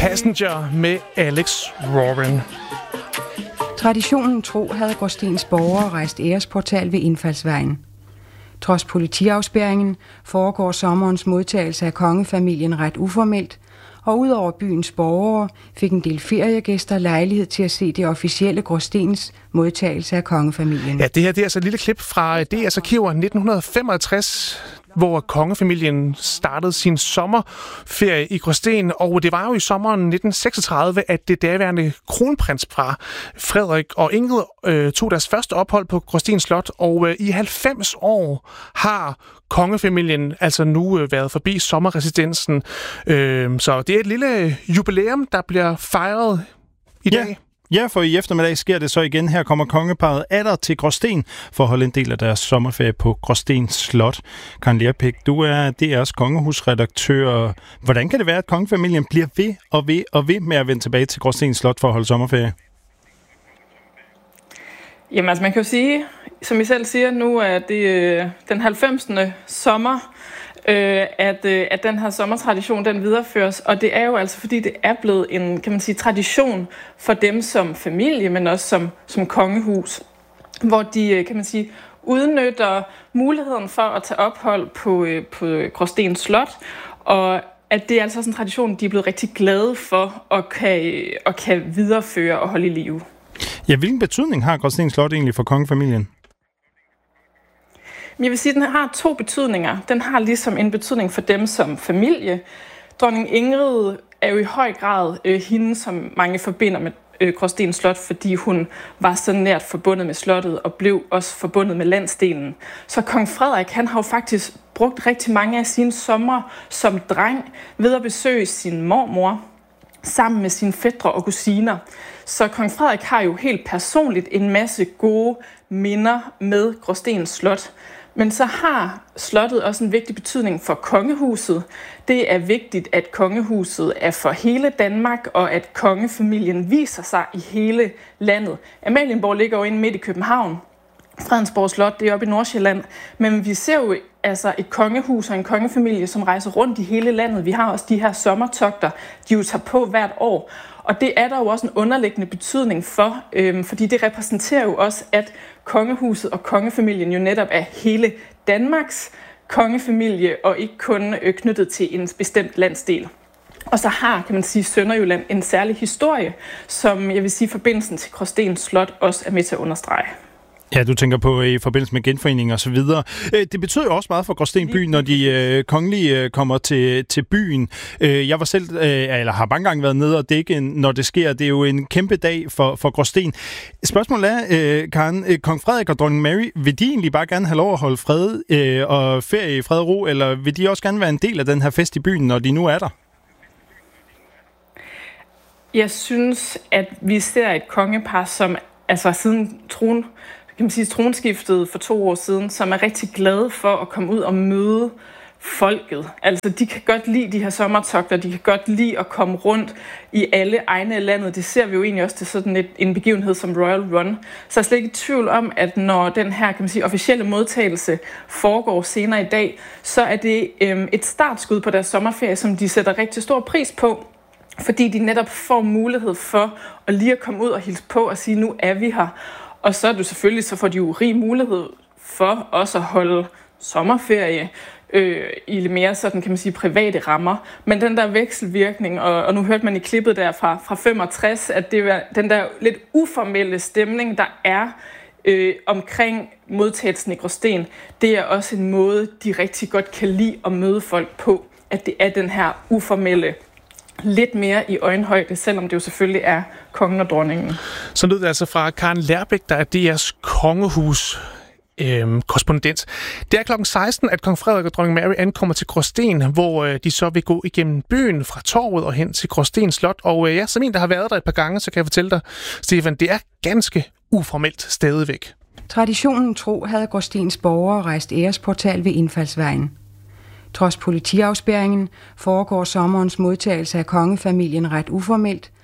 Passenger med Alex Warren. Traditionen tro havde Gråstens borgere rejst æresportal ved indfaldsvejen. Trods politiafspærringen foregår sommerens modtagelse af kongefamilien ret uformelt, og udover byens borgere fik en del feriegæster lejlighed til at se det officielle Gråstens modtagelse af kongefamilien. Ja, det her det er altså et lille klip fra DR's arkiver 1965, hvor kongefamilien startede sin sommerferie i Gråsten, og det var jo i sommeren 1936, at det daværende kronprinspar Frederik og Ingrid tog deres første ophold på Gråsten Slot, og i 90 år har kongefamilien altså nu været forbi sommerresidensen. Så det er et lille jubilæum, der bliver fejret i dag. Ja, for i eftermiddag sker det så igen. Her kommer kongeparret atter til Gråsten for at holde en del af deres sommerferie på Gråsten Slot. Karen Lerpik, du er DR's kongehusredaktør. Hvordan kan det være, at kongefamilien bliver ved med at vende tilbage til Gråsten Slot for at holde sommerferie? Jamen altså, man kan jo sige, som I selv siger, nu er det den 90. sommer, at den her sommertradition, den videreføres. Og det er jo altså, fordi det er blevet en, kan man sige, tradition for dem som familie, men også som kongehus, hvor de, kan man sige, udnytter muligheden for at tage ophold på Gråsten Slot, og at det er altså også en tradition, de er blevet rigtig glade for og kan videreføre og holde i live. Ja, hvilken betydning har Gråsten Slot egentlig for kongefamilien? Jeg vil sige, at den har to betydninger. Den har ligesom en betydning for dem som familie. Dronning Ingrid er jo i høj grad hende, som mange forbinder med Gråsten Slot, fordi hun var så nært forbundet med slottet og blev også forbundet med landsdelen. Så kong Frederik, han har jo faktisk brugt rigtig mange af sine sommer som dreng ved at besøge sin mormor sammen med sine fætre og kusiner. Så kong Frederik har jo helt personligt en masse gode minder med Gråsten Slot. Men så har slottet også en vigtig betydning for kongehuset. Det er vigtigt, at kongehuset er for hele Danmark, og at kongefamilien viser sig i hele landet. Amalienborg ligger jo inde midt i København. Fredensborg Slot, det er oppe i Nordsjælland. Men vi ser jo altså et kongehus og en kongefamilie, som rejser rundt i hele landet. Vi har også de her sommertogter, de jo tager på hvert år. Og det er der jo også en underliggende betydning for, fordi det repræsenterer jo også, at kongehuset og kongefamilien jo netop er hele Danmarks kongefamilie, og ikke kun knyttet til en bestemt landsdel. Og så har, kan man sige, Sønderjylland en særlig historie, som jeg vil sige, forbindelsen til Gråsten Slot også er med til at understrege. Ja, du tænker på i forbindelse med genforening og så videre. Det betyder jo også meget for Gråsten by, når de kongelige kommer til byen. Jeg var selv, eller har mange gange været nede og dække, når det sker. Det er jo en kæmpe dag for Gråsten. Spørgsmålet er, Karen, kong Frederik og dronning Mary, vil de egentlig bare gerne have lov at holde fred og ferie i fred og ro, eller vil de også gerne være en del af den her fest i byen, når de nu er der? Jeg synes, at vi ser et kongepar, som altså siden tronskiftet for 2 år siden, som er rigtig glade for at komme ud og møde folket. Altså, de kan godt lide de her sommertogter, de kan godt lide at komme rundt i alle egne af landet. Det ser vi jo egentlig også til sådan en begivenhed som Royal Run. Så jeg er slet ikke i tvivl om, at når den her, kan man sige, officielle modtagelse foregår senere i dag, så er det et startskud på deres sommerferie, som de sætter rigtig stor pris på, fordi de netop får mulighed for at lige at komme ud og hilse på og sige, nu er vi her. Og så er du selvfølgelig, så får de jo rig mulighed for også at holde sommerferie i lidt mere sådan, kan man sige, private rammer. Men den der vekselvirkning, og nu hørte man i klippet der fra 65, at det var den der lidt uformelle stemning, der er omkring modtagelsen i Gråsten, det er også en måde, de rigtig godt kan lide at møde folk på, at det er den her uformelle, lidt mere i øjenhøjde, selvom det jo selvfølgelig er kongen og dronningen. Så lød det altså fra Karen Lerpik, der er DR's kongehus korrespondent. Det er klokken 16, at kong Frederik og dronning Mary ankommer til Gråsten, hvor de så vil gå igennem byen fra torvet og hen til Gråsten Slot. Og ja, som en, der har været der et par gange, så kan jeg fortælle dig, Stefan, det er ganske uformelt stadigvæk. Traditionen tro havde Gråstens borgere rejst æresportal ved indfaldsvejen. Trods politiafspærringen foregår sommerens modtagelse af kongefamilien ret uformelt,